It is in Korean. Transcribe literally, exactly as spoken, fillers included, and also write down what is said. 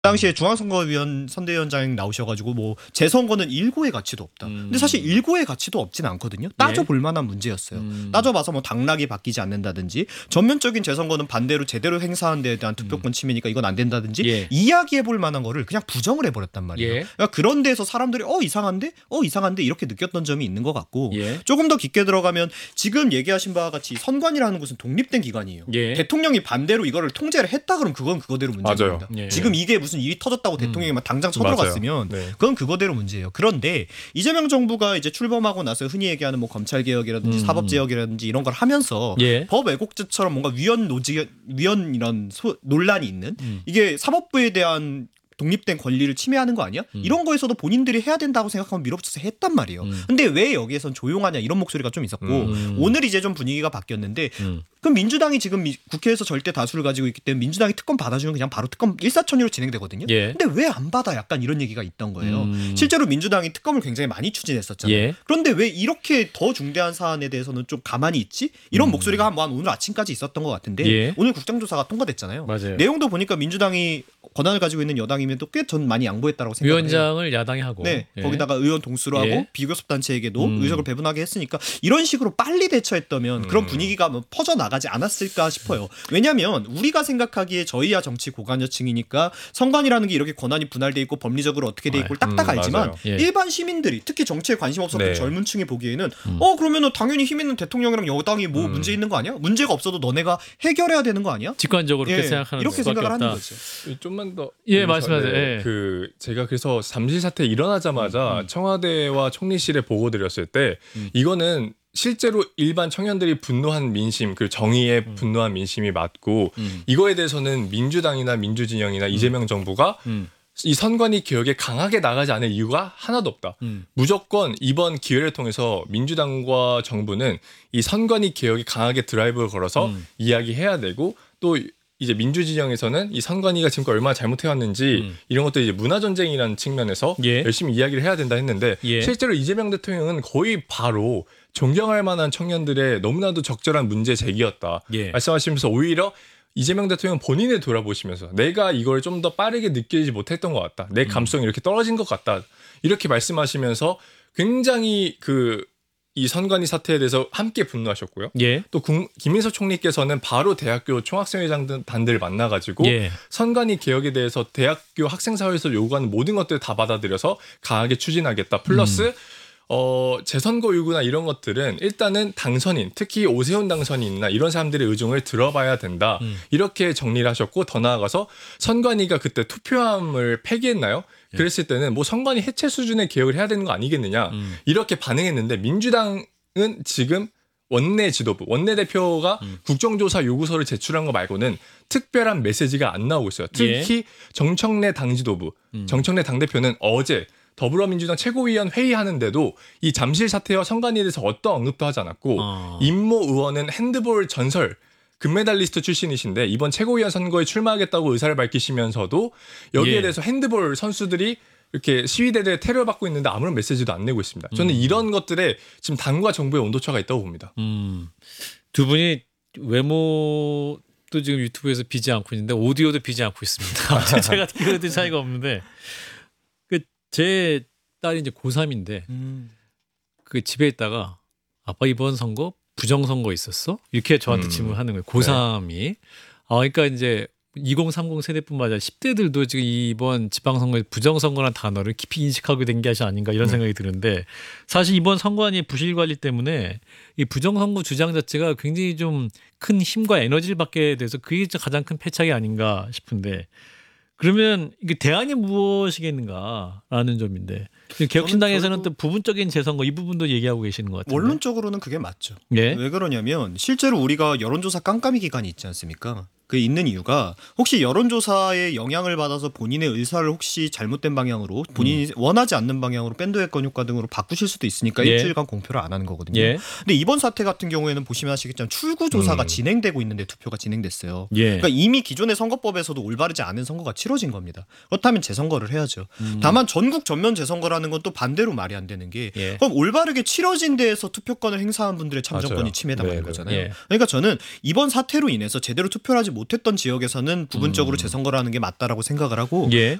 당시에 중앙선거위원 선대위원장 나오셔가지고 뭐 재선거는 일고의 가치도 없다. 음. 근데 사실 일고의 가치도 없진 않거든요. 따져볼 만한 문제였어요. 음. 따져봐서 뭐 당락이 바뀌지 않는다든지 전면적인 재선거는 반대로 제대로 행사한 데에 대한 투표권 침해니까 이건 안 된다든지 예. 이야기해볼 만한 거를 그냥 부정을 해버렸단 말이에요. 예. 그러니까 그런 데서 사람들이 어 이상한데? 어 이상한데? 이렇게 느꼈던 점이 있는 것 같고 예. 조금 더 깊게 들어가면 지금 얘기하신 바와 같이 선관위라는 것은 독립된 기관이에요. 예. 대통령이 반대로 이거를 통제를 했다 그러면 그건 그거대로 문제입니다. 예. 지금 이게 무슨 일이 터졌다고 음. 대통령이 막 당장 쳐들어갔으면 네. 그건 그거대로 문제예요. 그런데 이재명 정부가 이제 출범하고 나서 흔히 얘기하는 뭐 검찰 개혁이라든지 음. 사법 개혁이라든지 이런 걸 하면서 예. 법 왜곡죄처럼 뭔가 위헌 노지 위헌 이런 소, 논란이 있는 음. 이게 사법부에 대한 독립된 권리를 침해하는 거 아니야? 음. 이런 거에서도 본인들이 해야 된다고 생각하면 밀어붙여서 했단 말이에요. 음. 근데 왜 여기에선 조용하냐 이런 목소리가 좀 있었고 음. 오늘 이제 좀 분위기가 바뀌었는데 음. 그럼 민주당이 지금 미, 국회에서 절대 다수를 가지고 있기 때문에 민주당이 특검 받아주면 그냥 바로 특검 일사천리로 진행되거든요. 예. 근데 왜 안 받아? 약간 이런 얘기가 있던 거예요. 음. 실제로 민주당이 특검을 굉장히 많이 추진했었잖아요. 예. 그런데 왜 이렇게 더 중대한 사안에 대해서는 좀 가만히 있지? 이런 음. 목소리가 한, 뭐 한 오늘 아침까지 있었던 것 같은데 예. 오늘 국정조사가 통과됐잖아요. 맞아요. 내용도 보니까 민주당이 권한을 가지고 있는 여당이면 또 꽤 전 많이 양보했다고 생각해요. 위원장을 야당이 하고 네, 예. 거기다가 의원 동수로 하고 예. 비교섭 단체에게도 음. 의석을 배분하게 했으니까 이런 식으로 빨리 대처했다면 음. 그런 분위기가 뭐 퍼져 나가지 않았을까 싶어요. 왜냐하면 우리가 생각하기에 저희야 정치 고관여층이니까 선관이라는 게 이렇게 권한이 분할돼 있고 법리적으로 어떻게 돼 있고 음, 딱딱 알지만 맞아요. 예. 일반 시민들이 특히 정치에 관심 없었던 네. 젊은층이 보기에는 음. 어 그러면은 당연히 힘 있는 대통령이랑 여당이 뭐 음. 문제 있는 거 아니야? 문제가 없어도 너네가 해결해야 되는 거 아니야? 직관적으로 그렇게 예, 생각하는 이렇게 수밖에 생각을 없다. 하는 거죠. 좀만 더 예, 네, 말씀하세요. 네. 예. 그 제가 그래서 잠실 사태 일어나자마자 음, 음. 청와대와 총리실에 보고 드렸을 때 음. 이거는 실제로 일반 청년들이 분노한 민심, 그 정의에 음. 분노한 민심이 맞고 음. 이거에 대해서는 민주당이나 민주진영이나 이재명 정부가 음. 이 선관위 개혁에 강하게 나가지 않을 이유가 하나도 없다. 음. 무조건 이번 기회를 통해서 민주당과 정부는 이 선관위 개혁에 강하게 드라이브를 걸어서 음. 이야기해야 되고 또 이제 민주진영에서는 이 선관위가 지금까지 얼마나 잘못해왔는지 음. 이런 것도 이제 문화전쟁이라는 측면에서 예. 열심히 이야기를 해야 된다 했는데 예. 실제로 이재명 대통령은 거의 바로 존경할 만한 청년들의 너무나도 적절한 문제 제기였다. 예. 말씀하시면서 오히려 이재명 대통령 본인을 돌아보시면서 내가 이걸 좀 더 빠르게 느끼지 못했던 것 같다. 내 감성이 이렇게 떨어진 것 같다. 이렇게 말씀하시면서 굉장히 그 이 선관위 사태에 대해서 함께 분노하셨고요. 예. 또 국, 김인석 총리께서는 바로 대학교 총학생회장단들을 만나가지고 예. 선관위 개혁에 대해서 대학교 학생사회에서 요구하는 모든 것들을 다 받아들여서 강하게 추진하겠다. 플러스 음. 어, 재선거 요구나 이런 것들은 일단은 당선인, 특히 오세훈 당선인이나 이런 사람들의 의중을 들어봐야 된다. 음. 이렇게 정리를 하셨고 더 나아가서 선관위가 그때 투표함을 폐기했나요? 예. 그랬을 때는 뭐 선관위 해체 수준의 개혁을 해야 되는 거 아니겠느냐. 음. 이렇게 반응했는데 민주당은 지금 원내 지도부, 원내대표가 음. 국정조사 요구서를 제출한 거 말고는 특별한 메시지가 안 나오고 있어요. 특히 정청래 당지도부, 음. 정청래 당대표는 어제 더불어민주당 최고위원 회의하는데도 이 잠실 사태와 선관위에 대해서 어떤 언급도 하지 않았고 어. 임모 의원은 핸드볼 전설 금메달리스트 출신이신데 이번 최고위원 선거에 출마하겠다고 의사를 밝히시면서도 여기에 예. 대해서 핸드볼 선수들이 이렇게 시위대들의 테러를 받고 있는데 아무런 메시지도 안 내고 있습니다. 저는 음. 이런 것들에 지금 당과 정부의 온도차가 있다고 봅니다. 음. 두 분이 외모도 지금 유튜브에서 비지 않고 있는데 오디오도 비지 않고 있습니다. 제가 그래도 차이가 없는데 그 제 딸이 이제 고삼인데 음. 그 집에 있다가 아빠 이번 선거 부정선거 있었어? 이렇게 저한테 음. 질문하는 거예요. 고삼이. 아, 그러니까 이제 이공삼공 세대뿐만 아니라 십 대들도 지금 이번 지방선거에 부정선거라는 단어를 깊이 인식하게 된 게 아닌가 이런 생각이 드는데 사실 이번 선관위 부실 관리 때문에 이 부정선거 주장 자체가 굉장히 좀 큰 힘과 에너지를 받게 돼서 그게 가장 큰 패착이 아닌가 싶은데 그러면 이게 대안이 무엇이겠는가라는 점인데 개혁신당에서는 또 부분적인 재선거 이 부분도 얘기하고 계시는 것 같은데. 원론적으로는 그게 맞죠. 예. 왜 그러냐면 실제로 우리가 여론조사 깜깜이 기간이 있지 않습니까? 그 있는 이유가 혹시 여론조사에 영향을 받아서 본인의 의사를 혹시 잘못된 방향으로 본인이 음. 원하지 않는 방향으로 밴드웨건 효과 등으로 바꾸실 수도 있으니까 예. 일주일간 공표를 안 하는 거거든요. 예. 근데 이번 사태 같은 경우에는 보시면 아시겠지만 출구조사가 음. 진행되고 있는데 투표가 진행됐어요. 예. 그러니까 이미 기존의 선거법에서도 올바르지 않은 선거가 치러진 겁니다. 그렇다면 재선거를 해야죠. 음. 다만 전국 전면 재선거라는 건 또 반대로 말이 안 되는 게 예. 그럼 올바르게 치러진 데에서 투표권을 행사한 분들의 참정권이 맞아요. 침해당하는 네, 거잖아요. 네. 그러니까 저는 이번 사태로 인해서 제대로 투표를 하지 못했던 지역에서는 부분적으로 음. 재선거를 하는 게 맞다라고 생각을 하고 예.